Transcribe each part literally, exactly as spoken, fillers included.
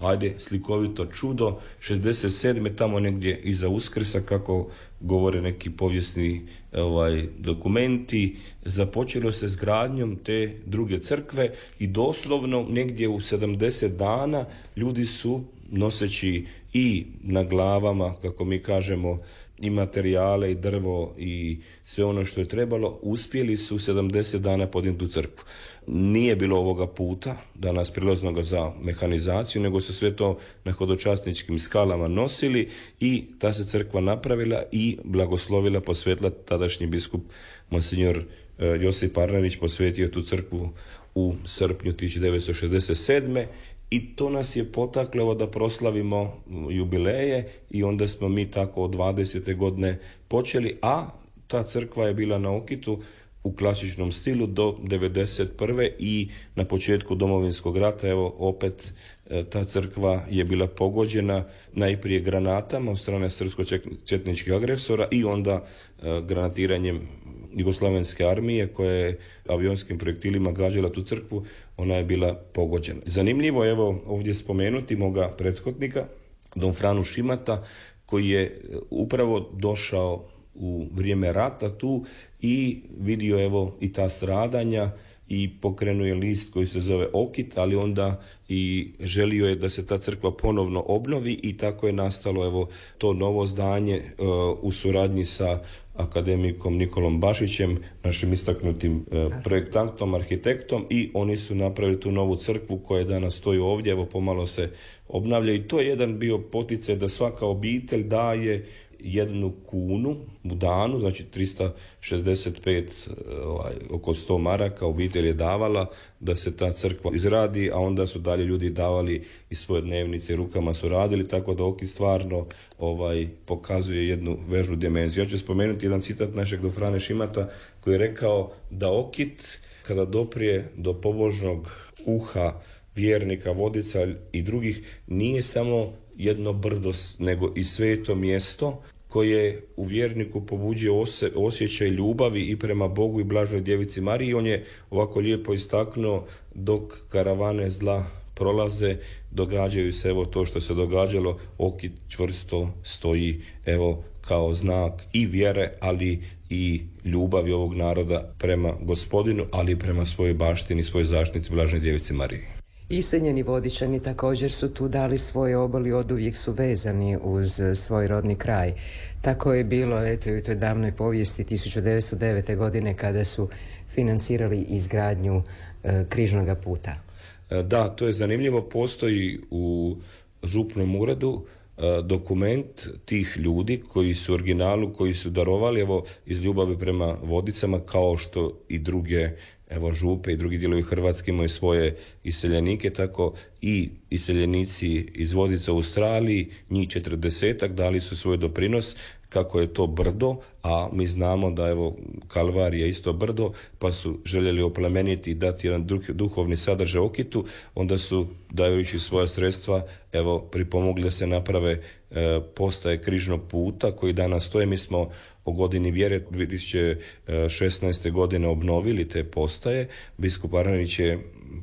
ajde slikovito čudo, šezdeset sedme tamo negdje iza Uskrsa, kako govore neki povijesni ovaj, dokumenti, započelo se s gradnjom te druge crkve i doslovno negdje u sedamdeset dana ljudi su noseći i na glavama, kako mi kažemo, i materijale i drvo i sve ono što je trebalo, uspjeli su sedamdeset dana podnijeti tu crkvu. Nije bilo ovoga puta, danas prilaznoga za mehanizaciju, nego su sve to na hodočasničkim skalama nosili i ta se crkva napravila i blagoslovila, posvetila tadašnji biskup monsignor Josip Arnerić, posvetio tu crkvu u srpnju tisuću devetsto šezdeset sedme. I to nas je potaklo da proslavimo jubileje i onda smo mi tako od dvadesete godine počeli, a ta crkva je bila na Okitu u klasičnom stilu do devedeset prve i na početku Domovinskog rata, evo opet ta crkva je bila pogođena najprije granatama od strane srpsko-četničkih agresora i onda granatiranjem Jugoslavenske armije koja je avionskim projektilima gađala tu crkvu, ona je bila pogođena. Zanimljivo je evo ovdje spomenuti moga prethodnika, don Franu Šimata, koji je upravo došao u vrijeme rata tu i vidio evo i ta stradanja i pokrenuo je list koji se zove Okit, ali onda i želio je da se ta crkva ponovno obnovi i tako je nastalo evo to novo zdanje uh, u suradnji sa akademikom Nikolom Bašićem, našim istaknutim uh, projektantom, arhitektom, i oni su napravili tu novu crkvu koja danas stoji ovdje, evo pomalo se obnavlja i to je jedan bio poticaj da svaka obitelj daje jednu kunu u danu, znači trista šezdeset pet, ovaj, oko sto maraka obitelj je davala da se ta crkva izradi, a onda su dalje ljudi davali i svoje dnevnice, rukama su radili, tako da Okit stvarno ovaj, pokazuje jednu vežu dimenziju. Ja ću spomenuti jedan citat našeg do Frane Šimata koji je rekao da Okit kada doprije do pobožnog uha vjernika, vodica i drugih, nije samo jedno brdo, nego i sveto mjesto koje u vjerniku pobuđuje ose, osjećaj ljubavi i prema Bogu i Blažnoj Djevici Mariji. On je ovako lijepo istaknuo, dok karavane zla prolaze, događaju se evo to što se događalo, Okit čvrsto stoji evo kao znak i vjere, ali i ljubavi ovog naroda prema Gospodinu, ali i prema svojoj baštini, svojoj zaštitnici Blažnoj Djevici Mariji. Iseljeni Vodičani također su tu dali svoj obol i oduvijek su vezani uz svoj rodni kraj. Tako je bilo eto, u toj davnoj povijesti tisuću devetsto devete. godine kada su financirali izgradnju e, križnoga puta. Da, to je zanimljivo. Postoji u župnom uredu e, dokument tih ljudi koji su u originalu, koji su darovali evo iz ljubavi prema Vodicama, kao što i druge evo župe i drugi dijelovi Hrvatske imaju svoje iseljenike, tako i iseljenici iz Vodica u Australiji, njih četrdesetak, dali su svoj doprinos, kako je to brdo, a mi znamo da evo Kalvarija isto brdo, pa su željeli oplemeniti i dati jedan duhovni sadržaj Okitu, onda su dajući svoja sredstva evo pripomogli da se naprave e, postaje križnog puta koji danas stoje. Mi smo o godini vjere dvije tisuće šesnaeste. godine obnovili te postaje. Biskup Arnerić je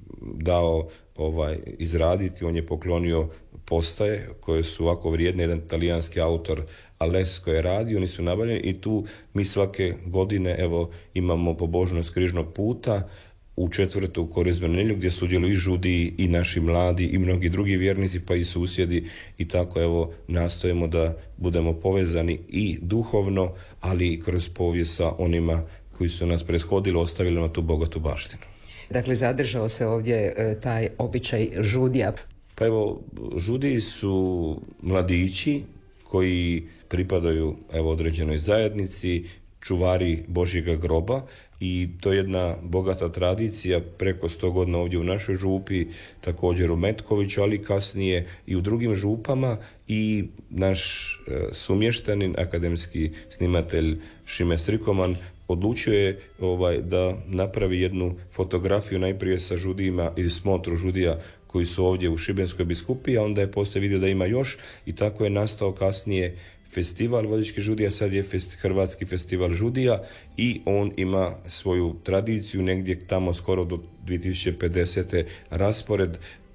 dao ovaj izraditi, on je poklonio postaje koje su ovako vrijedne, jedan talijanski autor Alesko je radio, oni su nabavljeni i tu mi svake godine evo imamo pobožnost križnog puta u četvrtu korizmenu nedjelju gdje sudjeluju i žudiji i naši mladi i mnogi drugi vjernici, pa i susjedi, i tako evo nastojimo da budemo povezani i duhovno, ali i kroz povijest sa onima koji su nas prethodili, ostavili na tu bogatu baštinu. Dakle, zadržao se ovdje e, taj običaj žudija. Pa evo, žudiji su mladići koji pripadaju evo određenoj zajednici, čuvari Božjega groba, i to je jedna bogata tradicija preko sto godina ovdje u našoj župi, također u Metkoviću, ali kasnije i u drugim župama, i naš e, sumještanin, akademski snimatelj Šime Strikoman odlučio je ovaj, da napravi jednu fotografiju najprije sa žudijima ili smotru žudija koji su ovdje u Šibenskoj biskupiji, a onda je poslije vidio da ima još, i tako je nastao kasnije festival Vodičkih žudija, sad je fest, Hrvatski festival žudija, i on ima svoju tradiciju negdje tamo skoro do dvije tisuće pedesete. raspored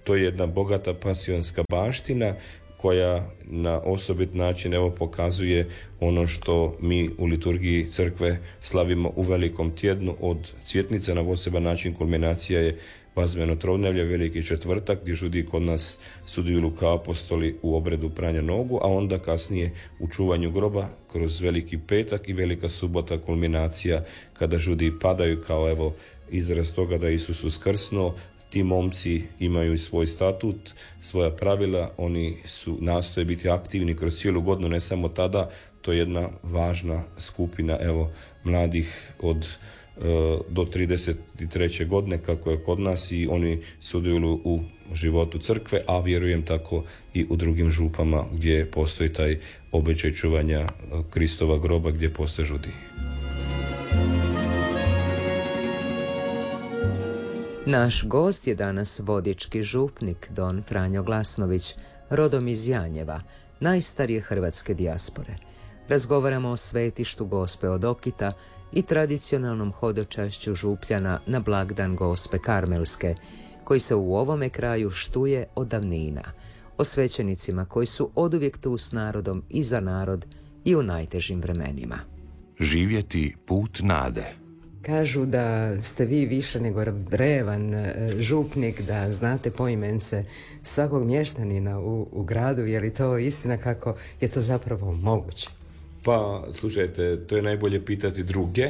to je jedna bogata pasionska baština koja na osobit način evo pokazuje ono što mi u liturgiji crkve slavimo u velikom tjednu od Cvjetnice. Na poseban način kulminacija je Vazmeno trovnevlje, Veliki četvrtak, gdje žudi kod nas sudjeluju kao apostoli u obredu pranja nogu, a onda kasnije u čuvanju groba kroz Veliki petak i Velika subota, kulminacija kada žudi padaju kao evo izraz toga da Isus uskrsnuo. Ti momci imaju i svoj statut, svoja pravila, oni su nastoje biti aktivni kroz cijelu godinu, ne samo tada. To je jedna važna skupina evo mladih od do trideset treće godine kako je kod nas i oni sudjeluju u životu crkve, a vjerujem tako i u drugim župama gdje postoji taj običaj čuvanja Kristova groba, gdje postoje žudi. Naš gost je danas vodički župnik don Franjo Glasnović, rodom iz Janjeva, najstarije hrvatske dijaspore. Razgovaramo o svetištu Gospe od Okita i tradicionalnom hodočašću župljana na blagdan Gospe Karmelske, koji se u ovome kraju štuje od davnina, o svećenicima koji su oduvijek tu s narodom i za narod i u najtežim vremenima. Živjeti put nade. Kažu da ste vi više nego revan župnik, da znate poimence svakog mještanina u, u gradu. Je li to istina, kako je to zapravo moguće? Pa, slušajte, to je najbolje pitati druge.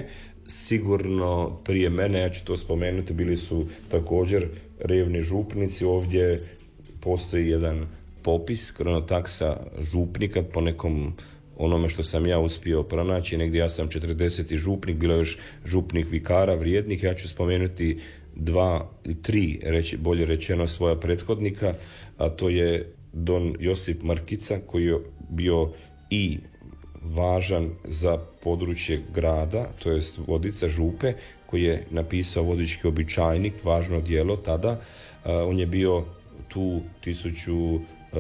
Sigurno prije mene, ja ću to spomenuti, bili su također revni župnici. Ovdje postoji jedan popis, kronotaksa župnika po nekom onome što sam ja uspio pronaći. Negdje ja sam četrdeseti župnik, bilo je još župnik vikara vrijednih. Ja ću spomenuti dva i tri, reći, bolje rečeno, svoja prethodnika, a to je don Josip Markica, koji je bio i važan za područje grada, to jest Vodica župe, koji je napisao Vodički običajnik, važno djelo tada. Uh, on je bio tu tisuću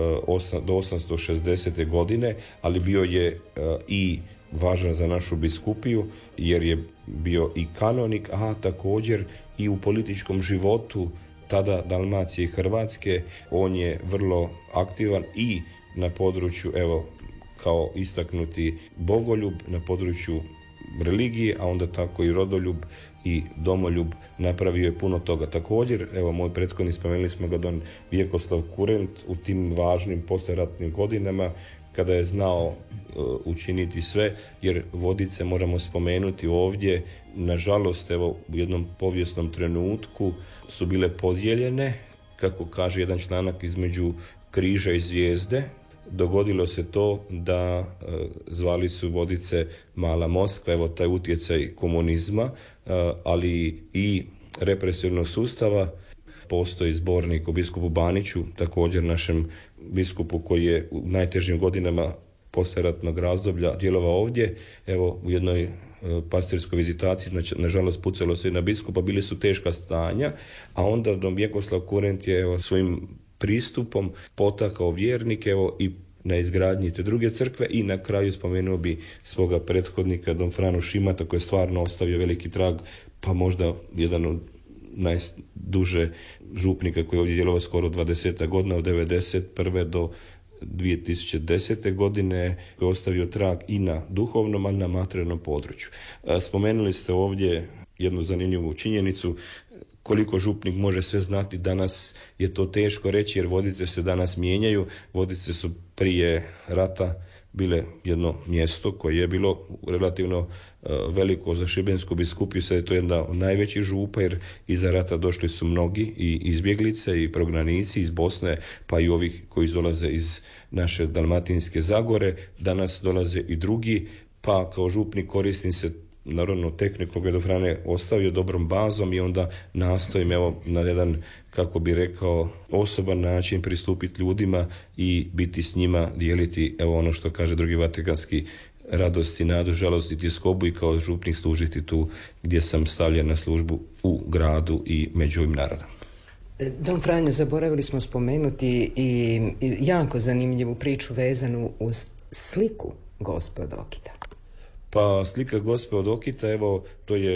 do osamsto šezdesete godine, ali bio je uh, i važan za našu biskupiju, jer je bio i kanonik, a također i u političkom životu tada Dalmacije i Hrvatske. On je vrlo aktivan i na području, evo, kao istaknuti bogoljub, na području religije, a onda tako i rodoljub i domoljub, napravio je puno toga. Također, evo, moj prethodni, spomenuli smo ga, don Vjekoslav Kurent, u tim važnim poslijeratnim godinama, kada je znao uh, učiniti sve, jer Vodice, moramo spomenuti ovdje, nažalost, evo, u jednom povijesnom trenutku su bile podijeljene, kako kaže jedan članak, između križa i zvijezde. Dogodilo se to da e, zvali su Vodice Mala Moskva, evo taj utjecaj komunizma, e, ali i represivnog sustava. Postoji zbornik o biskupu Baniću, također našem biskupu koji je u najtežim godinama poslijeratnog razdoblja djelovao ovdje. Evo, u jednoj e, pastirskoj vizitaciji, nažalost, pucalo se i na biskupa, bili su teška stanja, a onda don Vjekoslav Kurent je evo, svojim pristupom potakao vjernike evo, i na izgradnji te druge crkve, i na kraju spomenuo bi svoga prethodnika don Franu Šimata, koji je stvarno ostavio veliki trag, pa možda jedan od najduže župnika koji je ovdje djelovao skoro dvadeset godina, od devedeset prve do dvije tisuće desete godine, koji je ostavio trag i na duhovnom, ali na materijalnom području. Spomenuli ste ovdje jednu zanimljivu činjenicu, koliko župnik može sve znati. Danas je to teško reći, jer Vodice se danas mijenjaju. Vodice su prije rata bile jedno mjesto koje je bilo relativno uh, veliko za Šibensku biskupiju. Sad je to jedna od najvećih župa, jer iza rata došli su mnogi i izbjeglice i prognanici iz Bosne, pa i ovih koji dolaze iz naše Dalmatinske Zagore. Danas dolaze i drugi, pa kao župnik koristim se naravno tehniku koju je do Frane ostavio dobrom bazom, i onda nastojim evo na jedan, kako bi rekao, osoban način pristupiti ljudima i biti s njima, dijeliti evo ono što kaže drugi Vatikanski, radosti, nadu, žalost i tjeskobu, i kao župnik služiti tu gdje sam stavljen na službu u gradu i među ovim narodom. Don Franjo, zaboravili smo spomenuti i jako zanimljivu priču vezanu uz sliku Gospe od Okita. Pa slika Gospe od Okita, evo, to je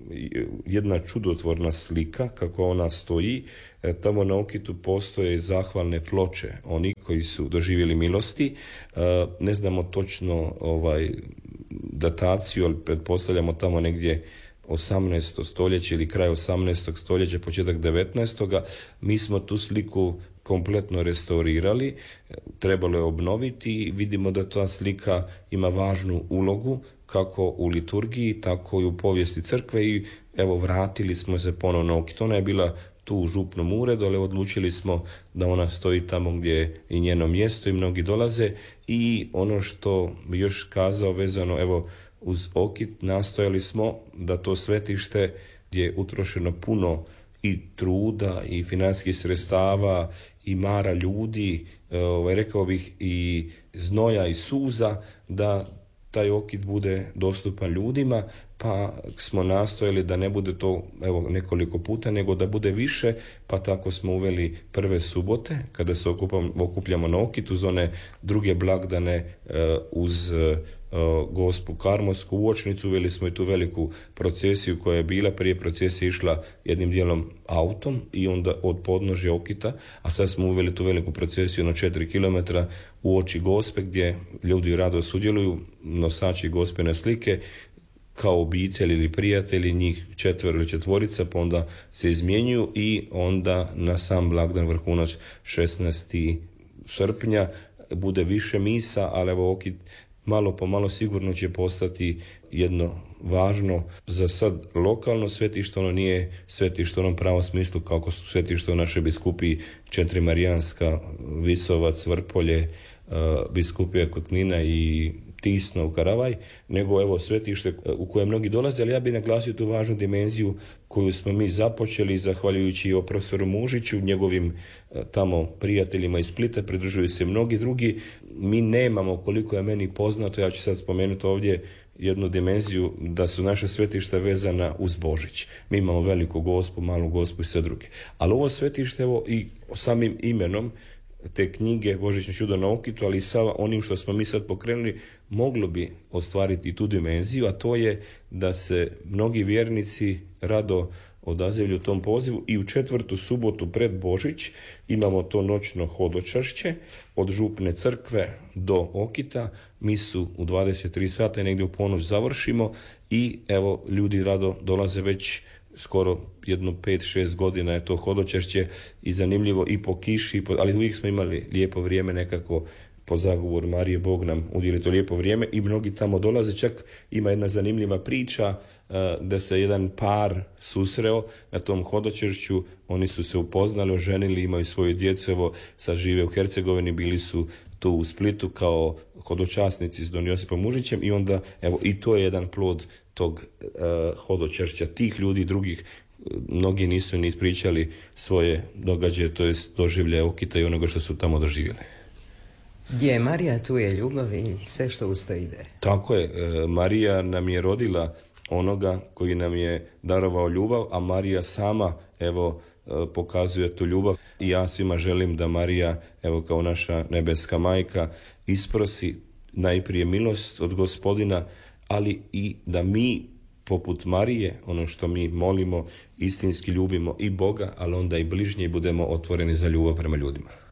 jedna čudotvorna slika kako ona stoji. E, tamo na Okitu postoje zahvalne ploče, oni koji su doživjeli milosti. E, ne znamo točno ovaj, dataciju, ali pretpostavljamo tamo negdje osamnaesto stoljeće ili kraj osamnaestog stoljeća, početak devetnaestog Mi smo tu sliku kompletno restaurirali, trebalo je obnoviti i vidimo da ta slika ima važnu ulogu kako u liturgiji, tako i u povijesti crkve i evo vratili smo se ponovno na Okit. Ona je bila tu u župnom uredu, ali odlučili smo da ona stoji tamo gdje je i njeno mjesto i mnogi dolaze. I ono što bi još kazao vezano evo uz Okit, nastojali smo da to svetište gdje je utrošeno puno i truda i financijskih sredstava i mara ljudi, ovaj, rekao bih i znoja i suza, da taj Okit bude dostupan ljudima, pa smo nastojali da ne bude to evo nekoliko puta, nego da bude više, pa tako smo uveli prve subote kada se okupljamo na Okit, uz one druge blagdane uz Gospu Karmelsku uočnicu. Uveli smo i tu veliku procesiju koja je bila, prije procesija išla jednim dijelom autom i onda od podnožja Okita, a sad smo uveli tu veliku procesiju na četiri kilometra u oči Gospe gdje ljudi rado sudjeluju, nosači Gospine slike kao obitelj ili prijatelji, njih četvero ili četvorica, pa onda se izmjenjuju i onda na sam blagdan vrhunac šesnaestog srpnja bude više misa, ali evo Okit malo po malo sigurno će postati jedno važno za sad lokalno svetište. Ono nije svetište u onom pravom smislu kako su svetište u našoj biskupiji Četiri Marijanska, Visovac, Vrpolje, biskupija Kutnina i Tisno u Karavaj, nego evo svetište u koje mnogi dolaze, ali ja bih naglasio tu važnu dimenziju koju smo mi započeli zahvaljujući o profesoru Mužiću, njegovim tamo prijateljima iz Splita, pridružuju se mnogi drugi. Mi nemamo, koliko je meni poznato, ja ću sad spomenuti ovdje jednu dimenziju, da su naše svetišta vezana uz Božić. Mi imamo veliku Gospu, malu Gospu i sve druge. Ali ovo svetište, evo i samim imenom te knjige Božićno čudo na Okitu, ali i sa onim što smo mi sad pokrenuli, moglo bi ostvariti tu dimenziju, a to je da se mnogi vjernici rado odazivlju tom pozivu i u četvrtu subotu pred Božić imamo to noćno hodočašće od župne crkve do Okita. Misu u dvadeset tri sata i negdje u ponoć završimo i evo ljudi rado dolaze već skoro jedno pet šest godina je to hodočašće i zanimljivo i po kiši, ali uvijek smo imali lijepo vrijeme, nekako po zagovoru Marije Bog nam udjeli to lijepo vrijeme i mnogi tamo dolaze. Čak ima jedna zanimljiva priča da se jedan par susreo na tom hodočašću, oni su se upoznali, oženili, imaju svoju djecu, evo sad žive u Hercegovini, bili su tu u Splitu kao hodočasnici s Don Josipom Mužićem i onda evo i to je jedan plod tog uh, hodočašća tih ljudi, drugih mnogi nisu ni ispričali svoje događaje, to je doživljaje Okita i onoga što su tamo doživjeli. Gdje je Marija, tu je ljubav i sve što uz to ide. Tako je, Marija nam je rodila onoga koji nam je darovao ljubav, a Marija sama evo pokazuje tu ljubav i ja svima želim da Marija, evo kao naša nebeska majka, isprosi najprije milost od Gospodina, ali i da mi poput Marije, ono što mi molimo, istinski ljubimo i Boga, ali onda i bližnje i budemo otvoreni za ljubav prema ljudima.